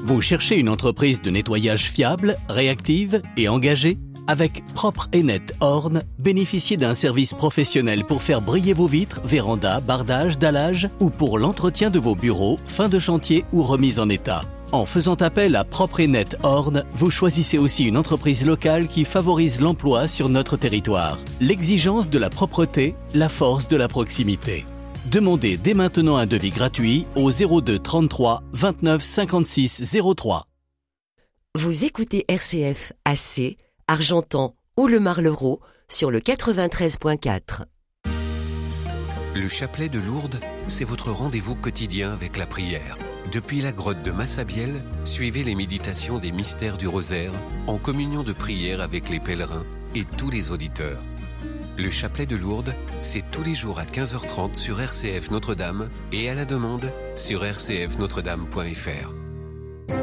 Vous cherchez une entreprise de nettoyage fiable, réactive et engagée? Avec Propre et Net Orne, bénéficiez d'un service professionnel pour faire briller vos vitres, vérandas, bardages, dallages ou pour l'entretien de vos bureaux, fin de chantier ou remise en état. En faisant appel à Propre et Net Orne, vous choisissez aussi une entreprise locale qui favorise l'emploi sur notre territoire. L'exigence de la propreté, la force de la proximité. Demandez dès maintenant un devis gratuit au 02 33 29 56 03. Vous écoutez RCF AC, Argentan ou le Marlereau sur le 93.4. Le chapelet de Lourdes, c'est votre rendez-vous quotidien avec la prière. Depuis la grotte de Massabielle, suivez les méditations des mystères du rosaire en communion de prière avec les pèlerins et tous les auditeurs. Le chapelet de Lourdes, c'est tous les jours à 15h30 sur RCF Notre-Dame et à la demande sur rcfnotredame.fr.